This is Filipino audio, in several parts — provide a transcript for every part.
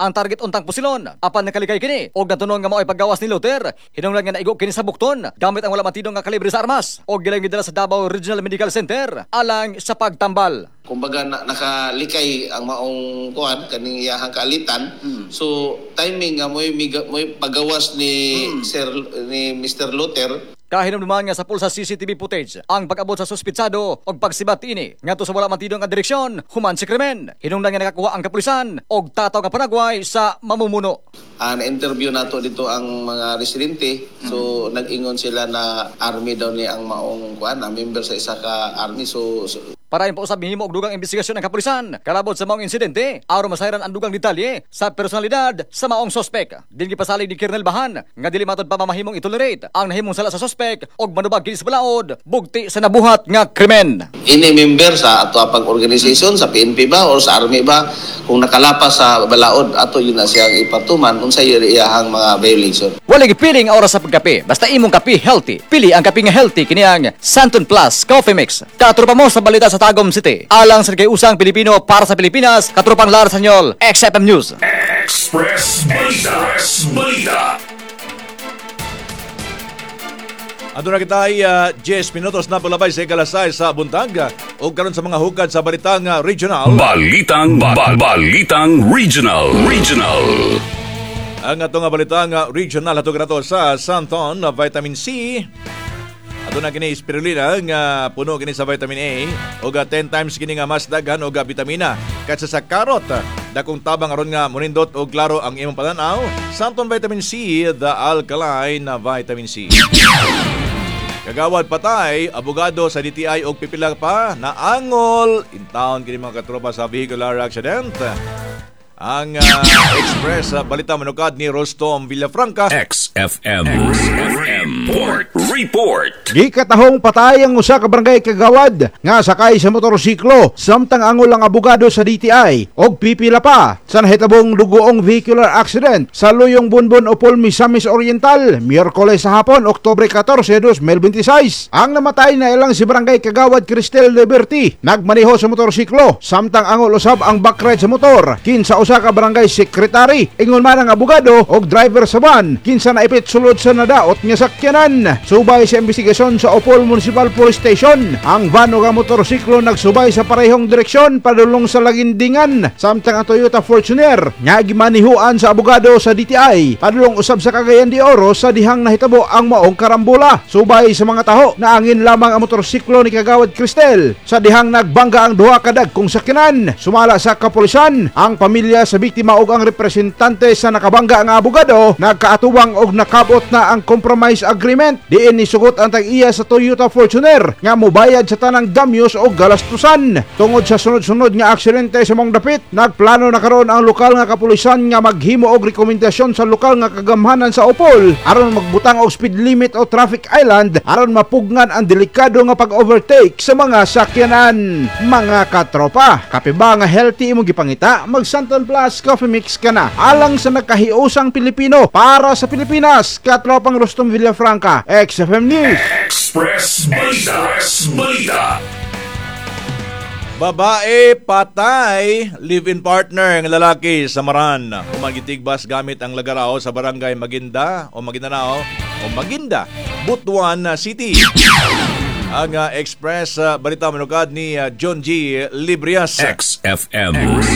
ang target untang pusilon. Apan nakalikay kini og natunon nga mao ay paggawas ni Luther. Hinunglan nga naigo kini sa bukton gamit ang wala matidong nga kalibre sa armas og gilang gidala sa Davao Regional Medical Center alang sa pagtambal. Kumbaga nakalikay ang maong kuan kaning iyahang kaalitan. So timing nga mo'y pagawas ni Mr. Luther. Kahinumduman nga sa pulsa CCTV footage ang pag-abot sa suspitsado og pagsibat ini ngadto sa wala matidong nga direksyon human si krimen. Hinungdan nga nakakuha ang kapulisan og tataw nga panagway sa mamumuno. Na-interview nato dito ang mga residente. So nag-ingon sila na army daw ni ang maong kuan, member sa isa ka army. So para impausab mihimo og dugang investigasyon ng kapulisan kalabot sa maong insidente aron masayran ang dugang detalye sa personalidad sa maong sospek. Dinhi pasalig ni Colonel Bahan nga dili matud pa mamahimong itolerate ang nahimong sala sa sospek og manubag kini sa balaod bugti sa nabuhat nga krimen. Ini member sa ato apang organization sa PNP ba or sa army ba, kung nakalapas sa balaod ato yun na siyang ipatuman unsay iyahang mga violation. Wala gipiling ang oras sa pagkape basta imong kape healthy. Pili ang kape nga healthy kini ang Santon Plus Coffee Mix. Katropa mo sa balita sa Tagum City. Alang sa usang Pilipino para sa Pilipinas, katropang Lara Sanyol, XFM News. Express Balita. Ato na kita ay 10 minutos na palabay sa ikalasay sa buntag o karon sa mga hukad sa balitang regional. Balitang regional. Ang atong balitang regional ato grato sa Santon na vitamin C. Ato na kini spirulina nga puno kini sa vitamin A o 10 times kini nga mas daghan og vitamina kaysa sa karot. Dakong tabang aron nga munindot og klaro ang imong pananaw. Santon vitamin C, the alkaline na vitamin C. Kagawad patay, abogado sa DTI og pipila pa na angol in town kini mga katropa sa vehicular accident. Ang Express balita manukad ni Rostom Villafranca. XFM Report. Gikatahong patay ang usa ka barangay kagawad nga sakay sa motorsiklo samtang angol ang abogado sa DTI og pipila pa sa nahitabong dugoong vehicular accident sa Luyong Bunbon Opol, Misamis Oriental, Miyerkules sa hapon, Oktubre 14, 2026. Ang namatay na ilang si barangay kagawad Cristel Liberty, nagmaneho sa motorsiklo samtang angol usab ang backride sa motor. Kinsa usa ka barangay secretary, ingon man ang abogado og driver sa van, kinsa naipit sulod sa nadaot nga sakyanan. Subay sa investigasyon sa Opol Municipal Police Station, ang van o motorsiklo nagsubay sa parehong direksyon padulong sa Lagindingan, samtang ang Toyota Fortuner nga gimanihuan sa abogado sa DTI padulong usab sa Cagayan de Oro sa dihang nahitabo ang maong karambola. Subay sa mga taho, naangin lamang ang motorsiklo ni kagawad Cristel sa dihang nagbangga ang duha ka dagkong sakyanan. Sumala sa kapulisan ang pamilya sa biktima ug ang representante sa nakabangga nga abogado nagkaatubang og nakabot na ang compromise agreement. Diin ni sugot ang tag-iya sa Toyota Fortuner nga mobayad sa tanang damyos o galastusan. Tungod sa sunod-sunod nga aksidente sa mong dapit, nagplano na karon ang lokal nga kapulisan nga maghimo og rekomendasyon sa lokal nga kagamhanan sa Opol aron magbutang og speed limit o traffic island aron mapugnan ang delikado nga pag-overtake sa mga sakyanan. Mga katropa, kape ba nga healthy imong gipangita? Mag Santon Plus Coffee Mix ka na. Alang sa nagkahiusang Pilipino para sa Pilipinas, katropang Rostom Villafranca, XFM News. Express Balita. Babae patay, live-in partner ng lalaki sa Maran. Umagitigbas gamit ang lagarao sa barangay Maginda o Maguindanao o Maginda, Butuan City. Ang Express balita manukad ni John G. Librias. XFM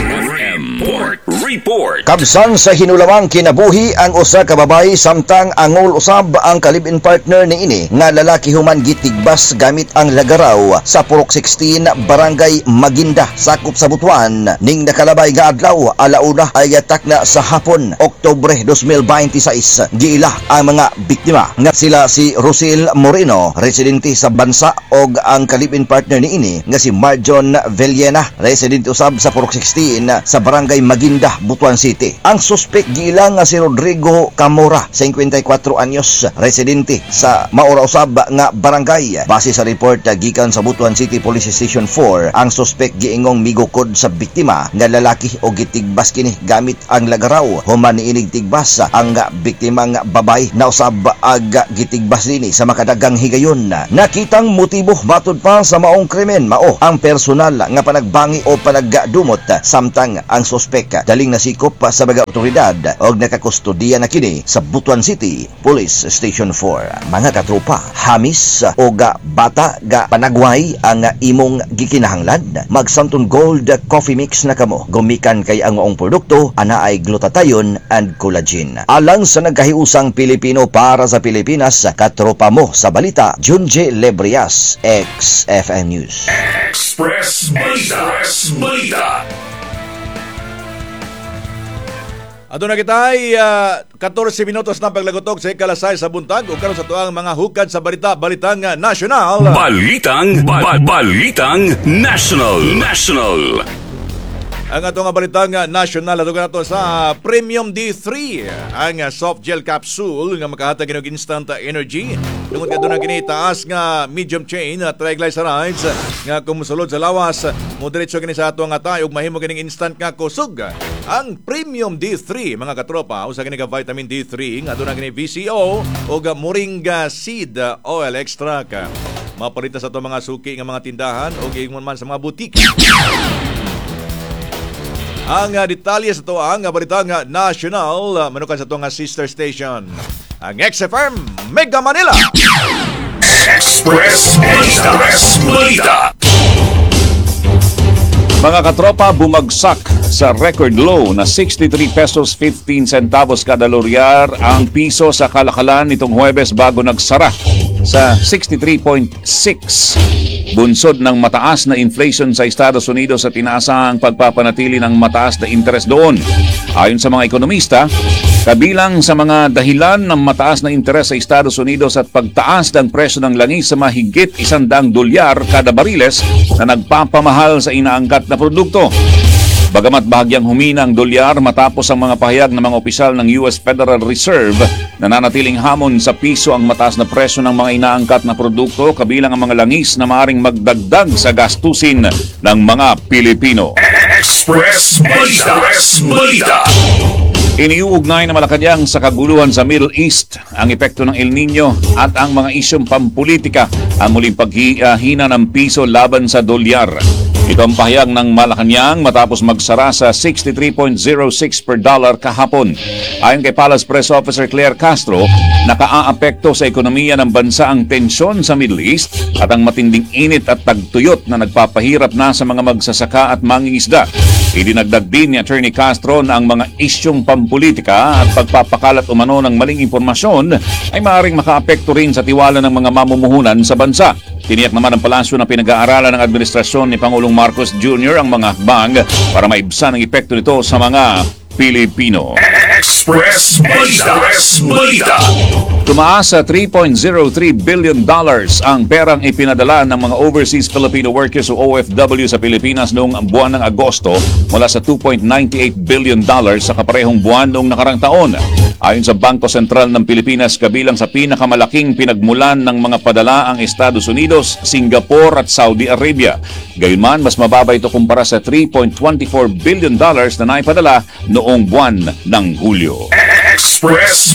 Report. Kabsan sa hinulawang kinabuhi ang usa ka babae samtang angol usab ang kalib-in partner ni ini nga lalaki human gitigbas gamit ang lagaraw sa Purok 16 Barangay Maginda sakop sa Butuan ning nakalabay nga adlaw alauna ay takna sa hapon Oktubre 2026. Giila ang mga biktima nga sila si Rosil Moreno, residente sa bansa, og ang kalib-in partner ni ini nga si Marjon Villena, residente usab sa Purok 16 sa Barangay Maginda, Butuan City. Ang suspek giilang nga si Rodrigo Camora, 54 anyos, residente sa maura usab nga barangay. Base sa report gikan sa Butuan City Police Station 4, ang suspek giingong migukod sa biktima nga lalaki o gitigbas kini gamit ang lagaraw. Human niinig tigbas ang biktima nga babay na usab ag gitigbas dinhi sa makadagang higayon. Nakitang Ang motibo matud pa sa maong krimen mao ang personal nga panagbangi o panagdumot samtang ang suspek daling nasikop sa mga otoridad og nakakustodiya na kini sa Butuan City Police Station 4. Mga katropa, hamis o bata panagway ang imong gikinahanglan. Mag Santon Gold Coffee Mix na kamo. Gumikan kay ang maong produkto ana ay glutathione and collagen. Alang sa nagkahiusang Pilipino para sa Pilipinas, katropa mo sa balita, Junje Lebrias, XFM News. Express Balita. Ato na kitay 14 minutos na paglagotok sa ikalasay sa buntag o karon sa tuang mga hukad sa balitang nasyonal. Balitang National. Ang atong balitang nasyonal ato nato sa Premium D3, ang soft gel capsule nga makahatag og instant energy. Tungod kadto na kini taas nga medium chain triglycerides nga kumusulod sa lawas, mo diretso kini sa atong atay ug mahimo kining instant nga kusog. Ang Premium D3 mga katropa usa kini ka vitamin D3 nga aduna kini VCO ug moringa seed oil extract. Mapalita sa atong mga suki nga mga tindahan ug ingon man sa mga butik. Ang detalye sa ito ang balitang national manukan sa itong sister station, ang XFM Mega Manila. Express Balita. Mga katropa, bumagsak sa record low na 63 pesos 15 centavos kada loryar ang piso sa kalakalan nitong Huwebes bago nagsara sa 63.6. Bunsod ng mataas na inflation sa Estados Unidos at inaasahang pagpapanatili ng mataas na interes doon. Ayon sa mga ekonomista, kabilang sa mga dahilan ng mataas na interes sa Estados Unidos at pagtaas ng presyo ng langis sa mahigit $100 kada bariles na nagpapamahal sa inaangkat na produkto. Bagamat bahagyang humina ang dolyar matapos ang mga pahayag ng mga opisyal ng US Federal Reserve, nananatiling hamon sa piso ang mataas na presyo ng mga inaangkat na produkto kabilang ang mga langis na maaring magdagdag sa gastusin ng mga Pilipino. Express Balita. Iniuugnay na Malacanang sa kaguluhan sa Middle East ang epekto ng El Nino at ang mga isyong pampolitika ang muling paghihina ng piso laban sa dolyar. Ito ang pahayag ng Malacanang matapos magsara sa 63.06 per dollar kahapon. Ayon kay Palace Press Officer Claire Castro, nakaaapekto sa ekonomiya ng bansa ang tensyon sa Middle East at ang matinding init at tagtuyot na nagpapahirap na sa mga magsasaka at mangingisda. Idinagdag din ni Attorney Castro na ang mga isyong pampolitika at pagpapakalat umano ng maling impormasyon ay maaaring makaapekto rin sa tiwala ng mga mamumuhunan sa bansa. Tiniyak naman ng palasyo na pinag-aaralan ng administrasyon ni Pangulong Marcos Jr. ang mga hakbang para maibsan ang epekto nito sa mga Pilipino. Express Balita. Tumaas sa $3.03 billion ang perang ipinadala ng mga overseas Filipino workers o OFW sa Pilipinas noong buwan ng Agosto mula sa $2.98 billion sa kaparehong buwan noong nakarang taon. Ayon sa Bangko Sentral ng Pilipinas, kabilang sa pinakamalaking pinagmulan ng mga padala ang Estados Unidos, Singapore at Saudi Arabia. Gayunman, mas mababa ito kumpara sa $3.24 billion na naipadala noong buwan ng Hulyo. Express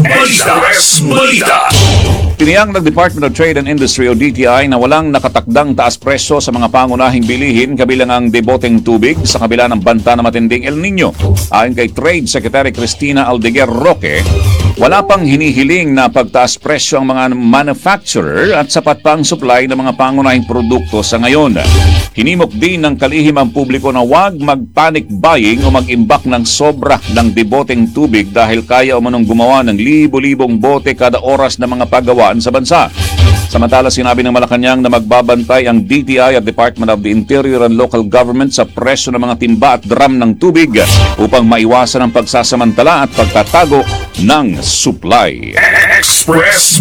Balita. Tiniyang ng Department of Trade and Industry o DTI na walang nakatakdang taas presyo sa mga pangunahing bilihin kabilang ang deboteng tubig sa kabila ng banta na matinding El Nino. Ayon kay Trade Secretary Cristina Aldeguer Roque, wala pang hinihiling na pagtaas presyo ang mga manufacturer at sapat pang supply ng mga pangunahing produkto sa ngayon. Hinimok din ng kalihim ang publiko na huwag mag-panic buying o mag-imbak ng sobra ng deboteng tubig dahil kaya umanong gumawa ng libo-libong bote kada oras na mga paggawaan sa bansa. Samantala, sinabi ng Malacanang na magbabantay ang DTI at Department of the Interior and Local Government sa presyo ng mga timba at drum ng tubig upang maiwasan ang pagsasamantala at pagtatago ng supply. Express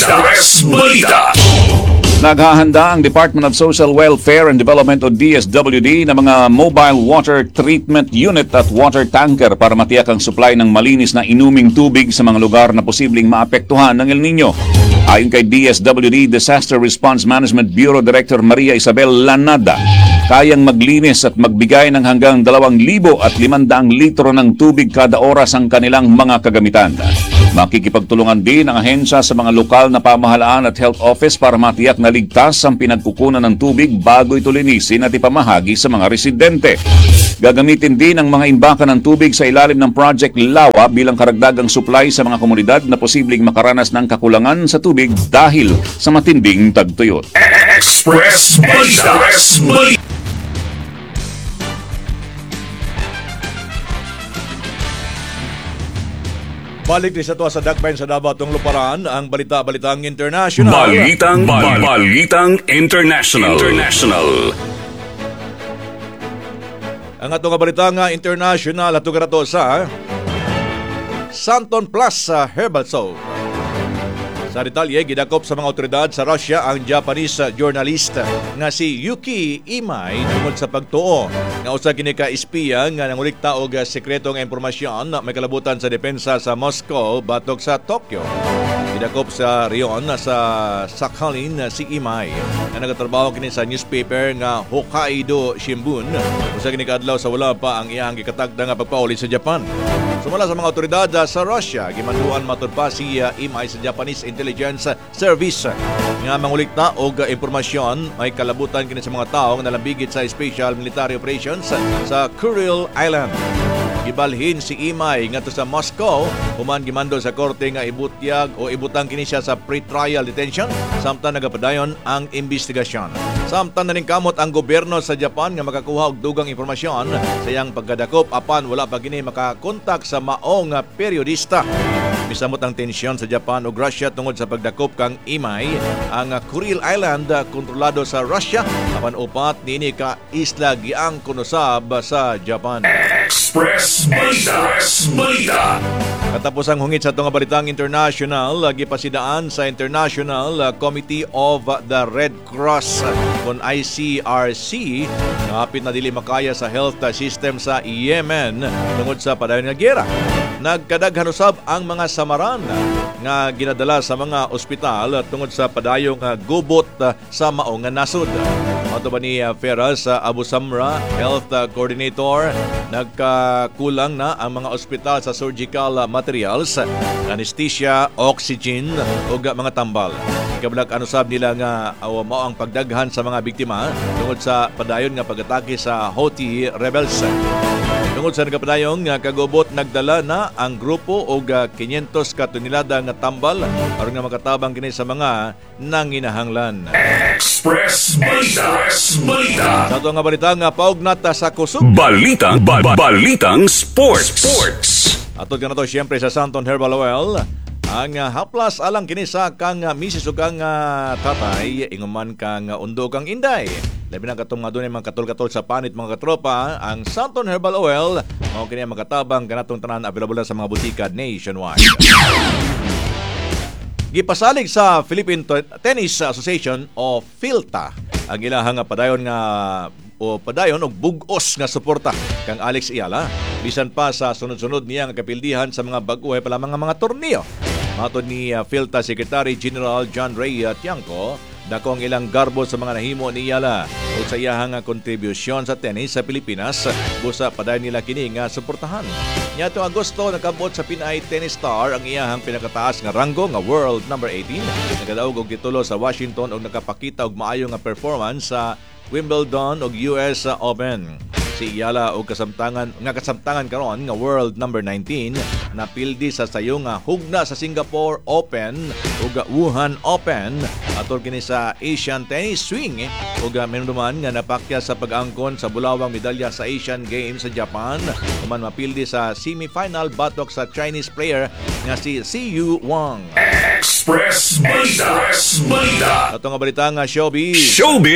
Balita. Naghahanda ang Department of Social Welfare and Development o DSWD ng mga mobile water treatment unit at water tanker para matiyak ang supply ng malinis na inuming tubig sa mga lugar na posibleng maapektuhan ng El Nino. Ayon kay DSWD Disaster Response Management Bureau Director Maria Isabel Lanada, kayang maglinis at magbigay ng hanggang 2,500 litro ng tubig kada oras ang kanilang mga kagamitan. Makikipagtulungan din ang ahensya sa mga lokal na pamahalaan at health office para matiyak na ligtas ang pinagkukunan ng tubig bago ito linisin at ipamahagi sa mga residente. Gagamitin din ang mga imbakan ng tubig sa ilalim ng Project Lawa bilang karagdagang supply sa mga komunidad na posibleng makaranas ng kakulangan sa tubig dahil sa matinding tagtuyot. Express Balita. Balik din sa tuwa sa dakbayan sa Davao tong luparan ang balita-balitang international. Balitang International. Ang atong balitang international ato garato sa Santon Plus Herbal Soap. Sa detalye, gidakop sa mga otoridad sa Russia ang Japanese journalist nga si Yuki Imai tungod sa pagtuo nga usa kini ka espiya nga nangulikta og sekretong impormasyon na may kalabutan sa depensa sa Moscow batok sa Tokyo. Gidakop sa riyon sa Sakhalin si Imai nga nagatrabaho kini sa newspaper nga Hokkaido Shimbun. Usa kini ka adlaw sa wala pa ang iyang gikatagda nga pagpauli sa Japan. Sumala sa mga otoridad sa Russia, gimanduan matud pa si Imai sa Japanese Intelligence Service nga mangulikta og impormasyon may kalabutan kini sa mga tawo nga nalambigit sa Special Military Operations sa Kuril Island. Gibalhin si Imai ngadto sa Moscow human gimando sa korte nga ibutyag o ibutang kini siya sa pre-trial detention samtang nagapadayon ang investigasyon. Samtang naningkamot ang gobyerno sa Japan nga makakuha og dugang impormasyon sa iyang pagkadakop apan wala pa kini makakontak sa maong periodista. Misamot ang tensyon sa Japan ug Russia tungod sa pagdakop kang Imai. Ang Kuril Island kontrolado sa Russia apan upat niini ka isla giang kunusab sa Japan. Express Balita. Katapos ang hungit sa itong balitang international, gipasidaan sa International Committee of the Red Cross kon ICRC hapit na dili makaya sa health system sa Yemen tungod sa padayon nga giyera. Nagkadaghan usab ang mga samaran nga ginadala sa mga ospital tungod sa padayong gubot sa maong nasud. Ato ba ni Feras Abu Samra, Health Coordinator, nagkakulang na ang mga ospital sa surgical materials, anesthesia, oxygen o mga tambal. Kabalag anusab nila nga mao ang pagdaghan sa mga biktima tungod sa padayon nga pag-atake sa Houthi rebels. Tungod sa nagapadayon nga kagubot nagdala na ang grupo og 500 ka tonelada nga tambal aron nga makatabang kini sa mga nanginahanglan. Express Balita. Sa ito nga balita nga paugnat sa kusog. Balitang Sports. Atod ka na to siyempre sa Santon Herbal Oil. Ang haplas alang kini sa kang misis o kang tatay, inguman kang undo kang inday. Labi na katong nga doon mga katol-katol sa panit mga katropa, ang Santon Herbal Oil, mao kini makatabang kanatong tanan available sa mga butika nationwide. Gipasalig sa Philippine Tennis Association o PHILTA ang ilahang padayon nga o padayon og bug-os nga suporta kang Alex Ayala bisan pa sa sunod-sunod niya nga kapildihan sa mga bag-uhay pala mga torneo. Matod ni PHILTA Secretary General John Ray Tiangco, dako ang ilang garbo sa mga nahimo ni Ayala o sa iyahang kontribusyon sa tennis sa Pilipinas, busa padayon nila kini nga suportahan. Niadtong Agosto nakabot sa Pinay Tennis Star ang iyahang pinakataas nga ranggo nga World number 18. Nagadaog og titulo sa Washington ug nakapakita og maayo nga performance sa Wimbledon ug US Open. Si Ayala og kasamtangan karon nga World number 19 napildi sa sayo nga hugna sa Singapore Open ug Wuhan Open atol kini sa Asian Tennis Swing ug menuman nga napakya sa pag-angkon sa bulawang medalya sa Asian Games sa Japan human mapildi sa semifinal batok sa Chinese player nga si Siyu Wang. Express Balita. Ato nga balita nga showbiz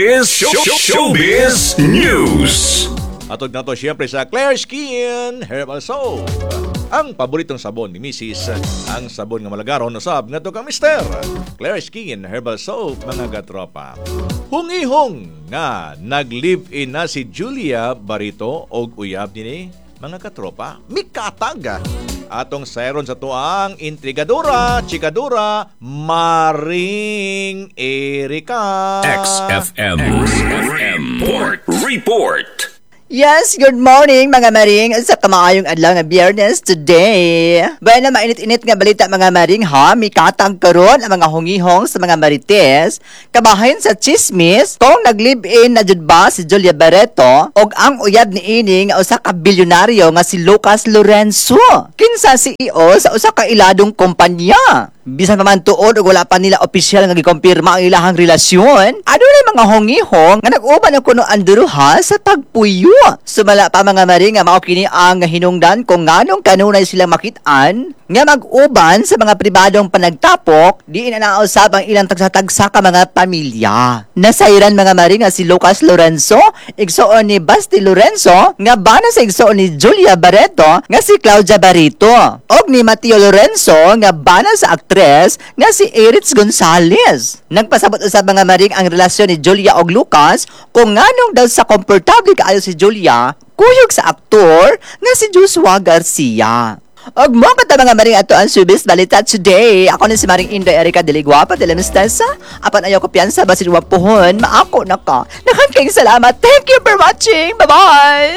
News. Atod na to siyempre sa Claire Skin Herbal Soap. Ang paboritong sabon ni Mrs. Ang sabon nga malagaron usab nga to kang Mr. Claire Skin Herbal Soap mga katropa. Hungihong nga nag-live-in na si Julia Barito og uyab nini mga katropa. Mikatag atong sayron sa tuang intrigadora, chikadora, Maring Erika. XFM Report. Yes, good morning mga maring. Sa kamaayong adlaw nga Biyernes today. Bayan na mainit-init nga balita mga maring ha. Mikatang karon ang mga hungihong sa mga marites. Kabahin sa chismis kung nag-live-in na jud ba si Julia Barreto og ang uyab ni ini nga usa ka bilyonaryo nga si Lucas Lorenzo. Kinsa CEO sa usa ka iladong kumpanya. Bisan pa man tuod ug wala pa nila opisyal nga gikumpirma ang ilahang relasyon, adunay mga hongihong nga nag-uban og kuno anduruha sa pagpuyo. Sumala pa mga mari nga mao kini ang hinungdan kung nganong kanunay silang makit-an nga mag-uban sa mga pribadong panagtapok, diin na nausab ang ilang tagsa-tagsa ka mga pamilya. Nasayran mga mari nga si Lucas Lorenzo, igsoon ni Basti Lorenzo, nga bana sa igsoon ni Julia Barreto, nga si Claudia Barreto, og ni Mateo Lorenzo, nga bana sa aktres, nga si Eritz Gonzalez. Nagpasabot usab mga maring ang relasyon ni Julia og Lucas, kung nganong daw sa komportable kaayo si Julia, kuyog sa aktor, nga si Joshua Garcia. Og mo kata mga maring ato ang showbiz balita today. Ako ni si Maring Inday Erika Deligua de la Mistesa. Apan ayaw ko piyansa basin wapuhon, maako na ka. Nakangking salamat. Thank you for watching. Bye-bye!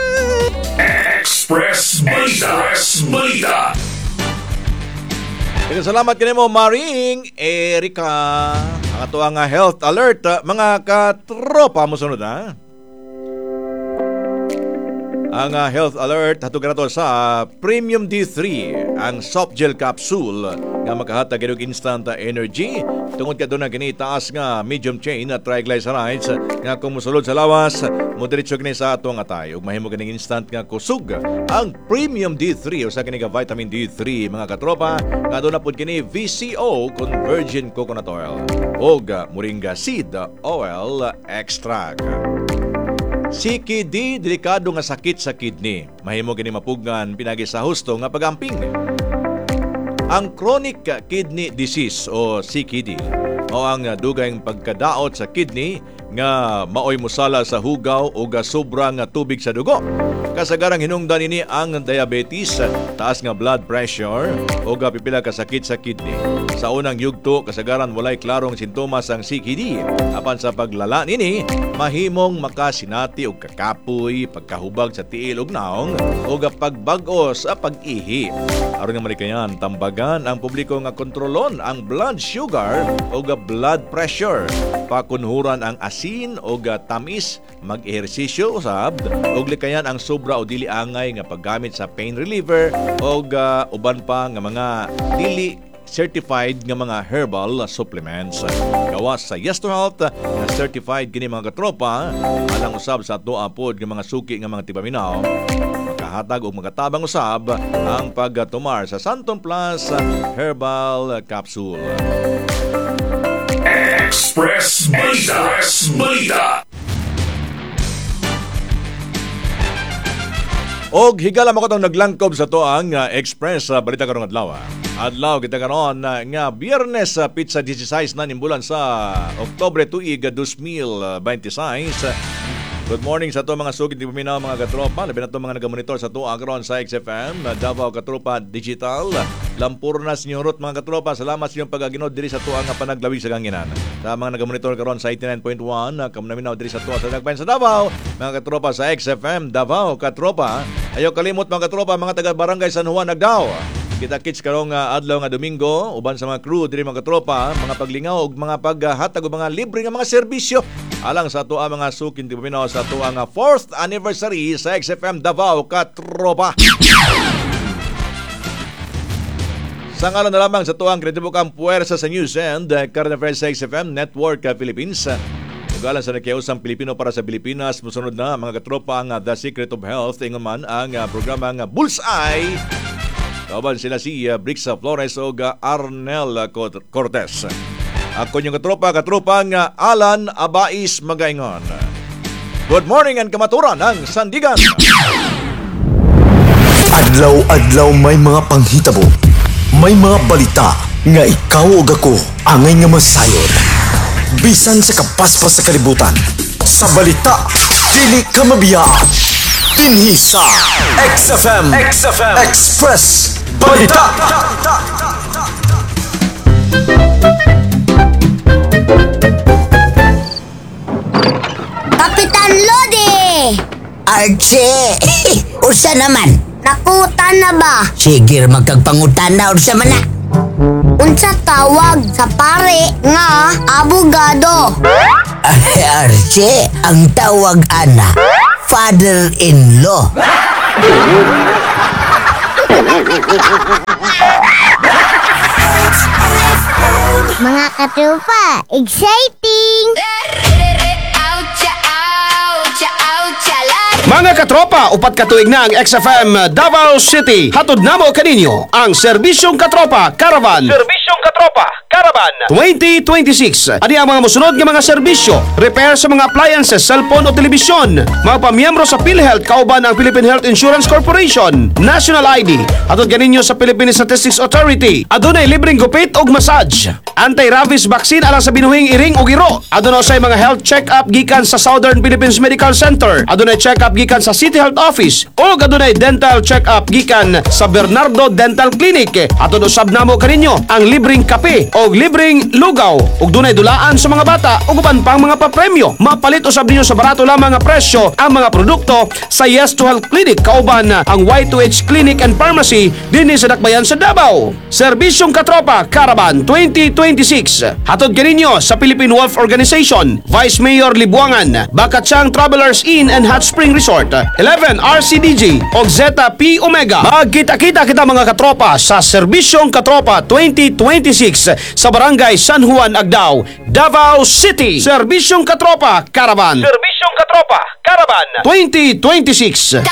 Express Balita. Salamat kanimo Maring Erika. Ang ato ang health alert mga katropa mo sunod ha. Ang health alert hatug nato sa Premium D3, ang soft gel capsule nga makahatag og instant energy tungod kadto na kini taas nga medium chain triglycerides nga kung mosulod sa lawas mo diretso kini sa atong atay ug mahimo kining instant nga kusog. Ang Premium D3 usa kini ka vitamin D3 mga katropa nga aduna pud kini VCO con virgin coconut oil ug moringa seed oil extract. CKD, delikado nga sakit sa kidney. Mahimo kini mapugnan pinagi sa husto nga pagamping. Ang chronic kidney disease o CKD o ang dugayng pagkadaot sa kidney nga maoy musala sa hugaw o sobrang tubig sa dugo. Kasagarang hinungdan ini ang diabetes, taas nga blood pressure o pipila ka sakit sa kidney. Sa unang yugto, kasagaran walay klarong sintomas ang CKD. Apan sa paglala nini, mahimong makasinati og kakapoy, pagkahubag sa tiil ug naong o pagbag-o sa pag-ihi. Aron nga malikayan, tambagan ang publiko nga kontrolon ang blood sugar o blood pressure. Pakunhuran ang asin o tamis, mag-ehersisyo usab ug likayan ang sobra o dili angay nga paggamit sa pain reliever o uban pa nga mga dili certified nga mga herbal supplements. Gawas sa Yes to Health na certified kini mga katropa alang usab sa atoa pod nga mga suki nga mga tipaminaw. Makahatag og magatabang usab ang pagtumar sa Santon Plus Herbal Capsule. Express Balita. Og higala mo ko itong naglangkob sa to ang Express Balita karong adlaw. Adlaw kita karon nga Biyernes pizza 16 na nimbulan sa Oktubre tuig 2026. Good morning sa to mga sugid di paminaw mga katropa. Labi na to mga nagamonitor sa to agron sa XFM Davao Katropa Digital. Lampurnas Nyorot mga katropa. Salamat sa inyong pagaginod diri sa to ang panaglawig sa ganginan. Sa mga nagamonitor karon sa 89.1 kamunaminaw diri sa to sa nagpayon sa Davao. Mga katropa sa XFM Davao Katropa. Ayaw kalimot mga katropa mga taga Barangay San Juan Nagdao. Kita-kits karong adlaw nga Domingo uban sa mga crew diri mga katropa, mga paglingaw ug mga paghatag og mga libre nga mga serbisyo alang sa ato ang mga sukin di paminaw sa ato ang 4th anniversary sa XFM Davao Katropa. Sa ngalan na lamang sa tuang kredibukang puwersa sa News and Current Affairs sa XFM Network Philippines. Ugalan sa nakiusang Pilipino para sa Pilipinas, musunod na mga katropa ang The Secret of Health. Ingon man ang programa nga Bullseye. Kaban sila si Brixa Flores o Arnel Cortez. Ako yung katropa nga Alan Abais Magaingon. Good morning and kamaturan ng Sandigan. Adlaw-adlaw may mga panghitabo. May mga balita nga ikaw o ako angay nga masayon. Bisan sa kapaspas sa kalibutan. Sa balita, dili ka mabiyaan. Dinhi sa XFM Express Balita. Kapitan Lodi! Archie! Usa naman? Nakutan na ba? Sige, magkagpangutan na. Usa man na. Unsa tawag sa pare nga abogado? Archie, ang tawag ana, father-in-law. Mga katrupa, exciting! Mga katropa, upat katuig na ang XFM Davao City. Hatod namo kaninyo ang Serbisyong Katropa Caravan. Serbisyong Katropa Caravan 2026. Ani ang mga musunod nga mga serbisyo: repair sa mga appliances, cellphone o telebisyon, mga pamiyembro sa PhilHealth kauban ang Philippine Health Insurance Corporation, National ID. Hatod kaninyo sa Philippine Statistics Authority. Adunay libreng gupit og massage, anti-rabies vaccine alang sa binuhing iring ug iro. Adunay usay mga health check-up gikan sa Southern Philippines Medical Center. Adunay check-up gikan sa City Health Office ug adunay dental check-up gikan sa Bernardo Dental Clinic. Atod usab namo kaninyo ang libreng kape og libreng lugaw ug dunay dulaan sa mga bata ug uban pang mga papremyo. Mapalit usab ninyo sa barato lamang nga presyo ang mga produkto sa Yes to Health Clinic kauban ang Y2H Clinic and Pharmacy dinhi sa Dakbayan sa Davao. Serbisyong Katropa Caravan 2026. Hatod kaninyo sa Philippine Wolf Organization, Vice Mayor Libuangan, Bakatsang Travelers Inn and Hot Spring Resort, 11 RCDG o Zeta P Omega. Magkita-kita kita mga katropa sa Serbisyong Katropa 2026 sa Barangay San Juan, Agdao, Davao City. Serbisyong Katropa Caravan. Serbisyong Katropa Caravan 2026.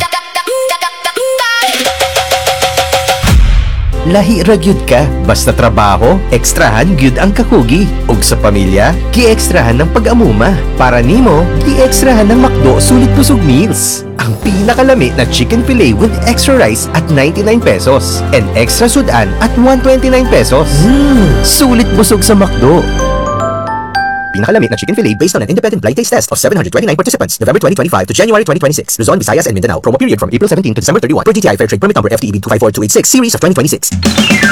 Lahi ra gyud ka, basta trabaho, ekstrahan gyud ang kakugi. Ug sa pamilya, gi-ekstrahan ng pag-amuma. Para nimo, gi-ekstrahan ng McDo Sulit Busog Meals. Ang pinakalami na chicken fillet with extra rice at 99 pesos and extra sudan at 129 pesos. Sulit busog sa McDo. Pinakalamit na chicken fillet based on an independent blind taste test of 729 participants, November 2025 to January 2026. Luzon, Visayas, and Mindanao. Promo period from April 17 to December 31. Per DTI Fair Trade Permit Number FTEB 254286, Series of 2026.